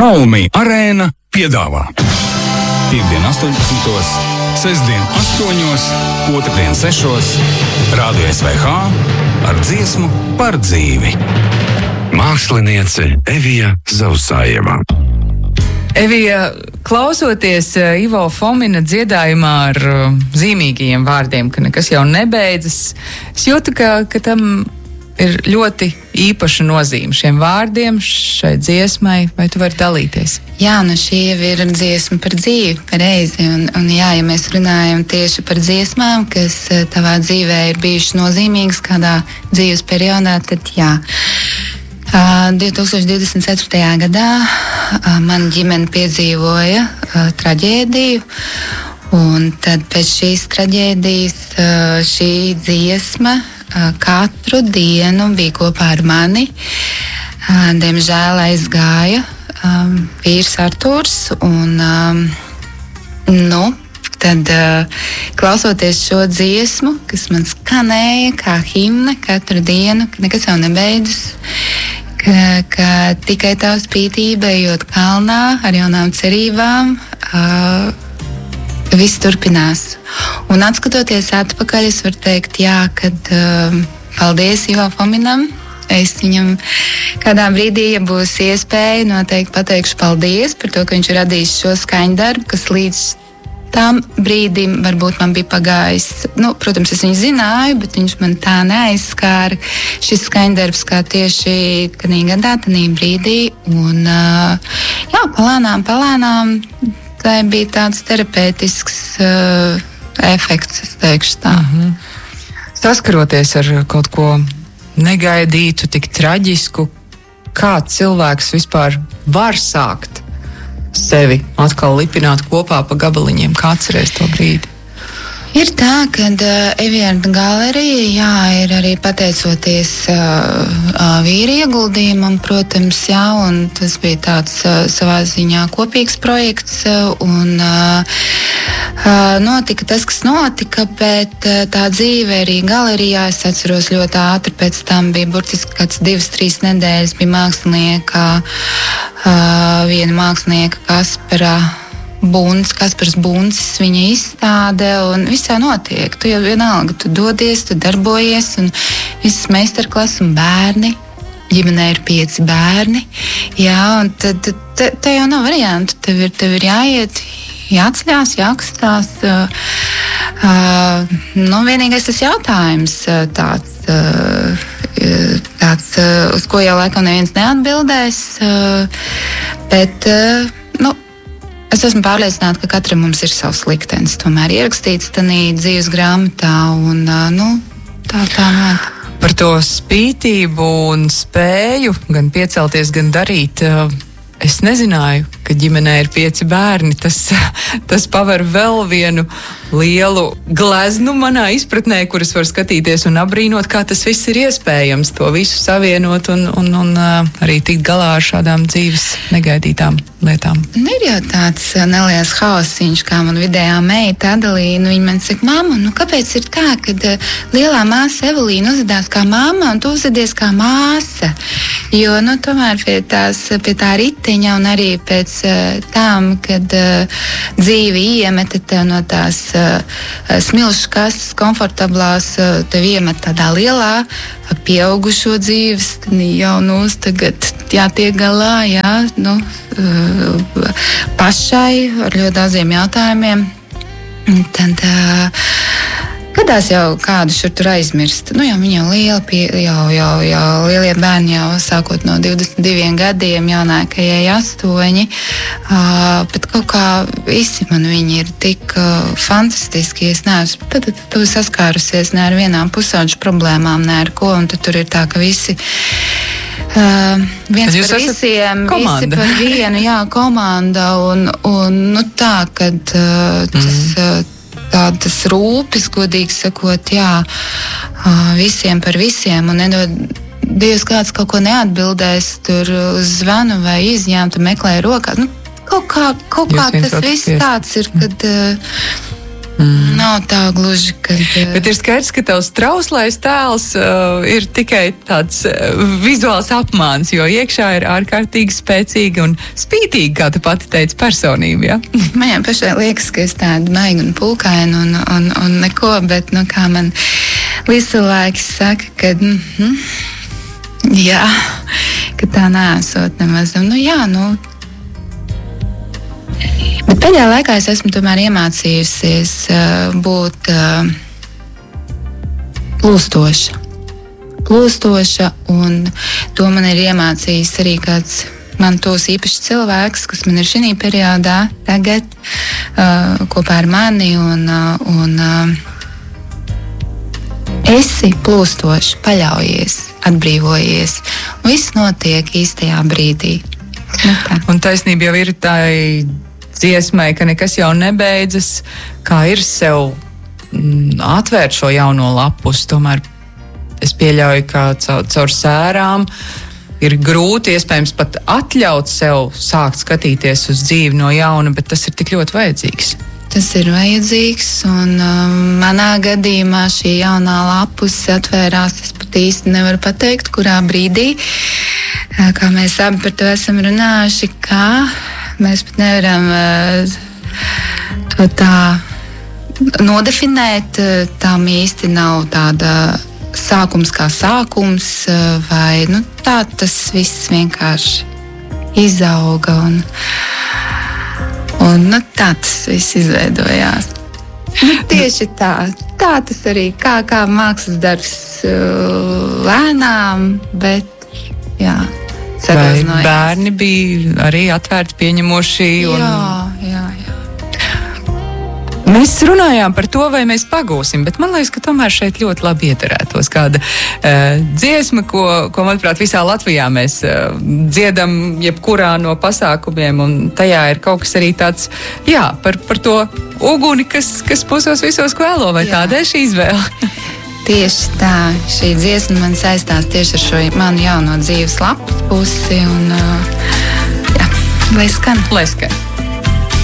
Xiaomi Arēna piedāvā Piektdien 18, sestdien 8, otrdien 6, Rādio SVH ar dziesmu par dzīvi. Māksliniece Evija Zausājeva. Evija, klausoties Ivo Fomina dziedājumā ar zīmīgajiem vārdiem, ka nekas jau nebeidzas, es jūtu, ka tam ir ļoti īpaša nozīme šiem vārdiem, šai dziesmai, vai tu vari dalīties? Jā, šī jau ir dziesma par dzīvi, pareizi, un jā, ja mēs runājam tieši par dziesmām, kas tavā dzīvē ir bijušas nozīmīgas kādā dzīves periodā, tad jā. 2024. gadā man ģimene piedzīvoja traģēdiju, un tad pēc šīs traģēdijas šī dziesma katru dienu bija kopā ar mani. Diemžēl aizgāja vīrs Artūrs, un tad klausoties šo dziesmu, kas man skanēja kā himna katru dienu, ka nekas jau nebeidzas, ka tikai tava spītība ejot kalnā ar jaunām cerībām, viss turpinās. Un atskatoties atpakaļ, es varu teikt, jā, kad paldies Ivo Fominam. Es viņam kādā brīdī, ja būs iespēja, noteikti pateikšu paldies par to, ka viņš ir radījis šo skaņdarbu, kas līdz tam brīdim varbūt man bija pagājis. Protams, es viņu zināju, bet viņš man tā neaizskāra. Šis skaņdarbs kā tieši kanī gadā, tanī brīdī. Un jā, palēnām tā bija tāds terapeitisks efekts, es teikšu tā. Saskaroties ar kaut ko negaidītu, tik traģisku, kā cilvēks vispār var sākt sevi atkal lipināt kopā pa gabaliņiem, kā atcerēs to brīdi? Ir tā, ka Evijārda galerija, jā, ir arī pateicoties vīra ieguldījumam, protams, jā, un tas bija tāds savā ziņā kopīgs projekts, un notika tas, kas notika, bet tā dzīve arī galerijā, es atceros ļoti ātri, pēc tam bija burtiski kāds 2-3 nedēļas, bija viena mākslinieka Kaspars Buncis, viņa izstāde, un visā notiek. Tu jau vienalga, tu dodies, tu darbojies, un visas meistarklases un bērni. Ģimenē ir 5 bērni, jā, un tad jau nav variantu. Tev ir jāiet, jāatceļās, jākustās. Vienīgais tas jautājums tāds, uz ko jau laikam neviens neatbildēs, bet, es esmu pārliecināta, ka katram mums ir savs liktenis, tomēr ierakstīts tanī dzīves grāmatā, un tā nāk. Par to spītību un spēju gan piecelties, gan darīt, es nezināju, ka ģimenē ir 5 bērni. Tas paver vēl vienu lielu gleznu manā izpratnē, kuras var skatīties un apbrīnot, kā tas viss ir iespējams, to visu savienot un arī tikt galā ar šādām dzīves negaidītām lietām. Ir jau tāds neliels haosiņš, kā man vidējā meita Adelīna. Viņa man saka, mamma, kāpēc ir tā, kad lielā māsa Evelīna uzvedās kā mamma un tu uzvedies kā māsa? Jo, tomēr pie tā riteņa un arī pēc tām, kad dzīve iemeta tev no tās smilšu kastes komfortablās, tev iemet tādā lielā pieaugušo dzīves, tad jaunos tagad jātiek galā, jā, pašai ar ļoti daudziem jautājumiem. Tad gadās jau kādu šur tur aizmirst. Jau viņi jau lielie bērni jau sākot no 22 gadiem, jaunākajai 8. Bet kaut kā visi man viņi ir tik fantastiski. Es neesmu tu saskārusies ne ar vienām pusauģu problēmām, ne ar ko, un tad tur ir tā, ka visi viens par visiem, visi par vienu, jā, komanda, un tā, kad tādas rūpes, godīgi sakot, jā, visiem par visiem, un nedod Dievs, kāds kaut ko neatbildēs, tur uz zvanu vai izņēmu, tu meklē rokā. Kaut kā tas viss tāds ir, kad Nav tā gluži, ka... Bet ir skaidrs, ka tavs trauslais tēls ir tikai tāds vizuāls apmāns, jo iekšā ir ārkārtīgi spēcīga un spītīga, kā tu pati teici, personība, ja? Man jau pašai liekas, ka es tāda maiga un pulkaina un neko, bet, kā man līdzcilvēks saka, ka, jā, ka tā neesot nemaz. Bet pēdējā laikā es esmu tomēr iemācījusies būt plūstoša, un to man ir iemācījis arī kāds man tos īpašs cilvēks, kas man ir šī periodā tagad kopā ar mani, un esi plūstoši, paļaujies, atbrīvojies, un viss notiek īstajā brīdī. Un taisnība jau ir tai dziesmai, ka nekas jau nebeidzas, kā ir sev atvērt šo jauno lapus. Tomēr es pieļauju, ka caur sērām ir grūti, iespējams, pat atļaut sev sākt skatīties uz dzīvi no jauna, bet tas ir tik ļoti vajadzīgs. Tas ir vajadzīgs, un manā gadījumā šī jaunā lapus atvērās. Es pat īsti nevaru pateikt, kurā brīdī, kā mēs abi par to esam runājuši, kā mēs pat nevaram to tā nodefinēt. Tam īsti nav tāda sākums kā sākums, vai tā tas viss vienkārši izauga un tā tas viss izveidojās. Tieši tā tas arī kā mākslas darbs lēnām, bet jā. Vai bērni bija arī atvērti, pieņemoši? Jā. Mēs runājām par to, vai mēs pagūsim, bet man liekas, ka tomēr šeit ļoti labi ieturētos kāda dziesma, ko, manuprāt, visā Latvijā mēs dziedam jebkurā no pasākumiem, un tajā ir kaut kas arī tāds, par to uguni, kas pusos visos kvēlo, vai tādēļ šī izvēle? Tieši tā, šī dziesma man saistās tieši ar šo manu jauno dzīves lapas pusi, un lai skan.